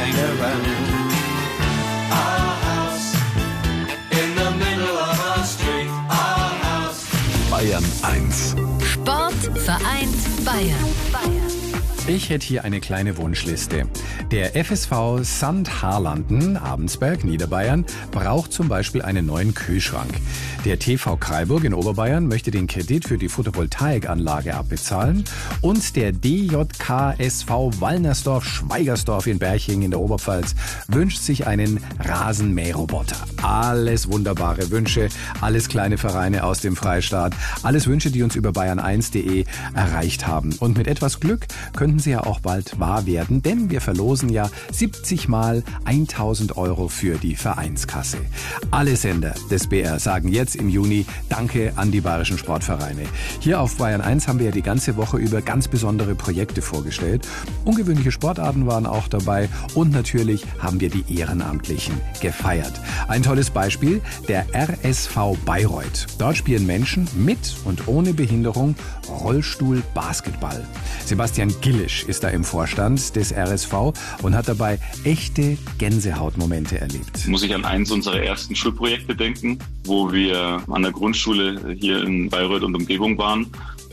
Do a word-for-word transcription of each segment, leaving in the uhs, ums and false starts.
hang around. Our house in the middle of our street. Our house. Bayern eins. Sport vereint Bayern. Bayern. Ich hätte hier eine kleine Wunschliste. Der F S V Sankt Harlanden, Abensberg, Niederbayern, braucht zum Beispiel einen neuen Kühlschrank. Der T V Kraiburg in Oberbayern möchte den Kredit für die Photovoltaikanlage abbezahlen. Und der D J K S V Wallnersdorf-Schweigersdorf in Berching in der Oberpfalz wünscht sich einen Rasenmäherroboter. Alles wunderbare Wünsche, alles kleine Vereine aus dem Freistaat, alles Wünsche, die uns über bayern eins punkt de erreicht haben. Und mit etwas Glück könnten sie ja auch bald wahr werden, denn wir verlosen ja siebzig mal tausend Euro für die Vereinskasse. Alle Sender des B R sagen jetzt im Juni Danke an die bayerischen Sportvereine. Hier auf Bayern eins haben wir ja die ganze Woche über ganz besondere Projekte vorgestellt. Ungewöhnliche Sportarten waren auch dabei und natürlich haben wir die Ehrenamtlichen gefeiert. Ein tolles Beispiel, der R S V Bayreuth. Dort spielen Menschen mit und ohne Behinderung Rollstuhl-Basketball. Sebastian Gillisch ist da im Vorstand des R S V und hat dabei echte Gänsehautmomente erlebt. Muss ich an eins unserer ersten Schulprojekte denken, wo wir an der Grundschule hier in Bayreuth und Umgebung waren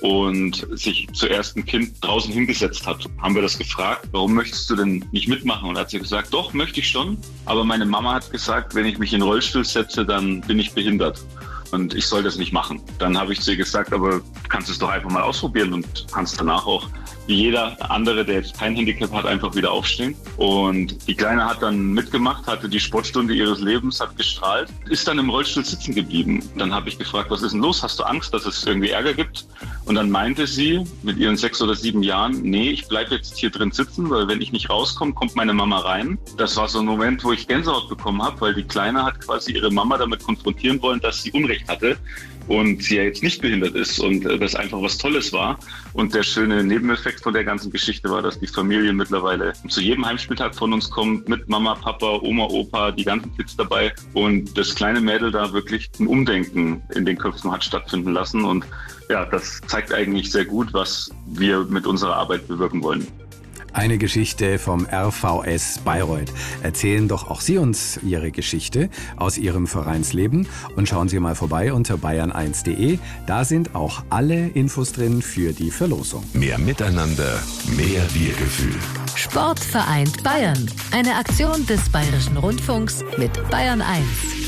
und sich zuerst ein Kind draußen hingesetzt hat. Haben wir das gefragt, warum möchtest du denn nicht mitmachen? Und hat sie gesagt, doch, möchte ich schon. Aber meine Mama hat gesagt, wenn ich mich in den Rollstuhl setze, dann bin ich behindert. Und ich soll das nicht machen. Dann habe ich zu ihr gesagt, aber kannst es doch einfach mal ausprobieren und kannst danach auch, wie jeder andere, der jetzt kein Handicap hat, einfach wieder aufstehen. Und die Kleine hat dann mitgemacht, hatte die Sportstunde ihres Lebens, hat gestrahlt, ist dann im Rollstuhl sitzen geblieben. Dann habe ich gefragt, was ist denn los? Hast du Angst, dass es irgendwie Ärger gibt? Und dann meinte sie mit ihren sechs oder sieben Jahren, nee, ich bleibe jetzt hier drin sitzen, weil wenn ich nicht rauskomme, kommt meine Mama rein. Das war so ein Moment, wo ich Gänsehaut bekommen habe, weil die Kleine hat quasi ihre Mama damit konfrontieren wollen, dass sie Unrecht hatte und sie ja jetzt nicht behindert ist und das einfach was Tolles war. Und der schöne Nebeneffekt von der ganzen Geschichte war, dass die Familie mittlerweile zu jedem Heimspieltag von uns kommt, mit Mama, Papa, Oma, Opa, die ganzen Kids dabei und das kleine Mädel da wirklich ein Umdenken in den Köpfen hat stattfinden lassen. Und ja, das zeigt eigentlich sehr gut, was wir mit unserer Arbeit bewirken wollen. Eine Geschichte vom R V S Bayreuth. Erzählen doch auch Sie uns Ihre Geschichte aus Ihrem Vereinsleben und schauen Sie mal vorbei unter bayern eins punkt de. Da sind auch alle Infos drin für die Verlosung. Mehr Miteinander, mehr Wir-Gefühl. Sport vereint Bayern. Eine Aktion des Bayerischen Rundfunks mit Bayern eins.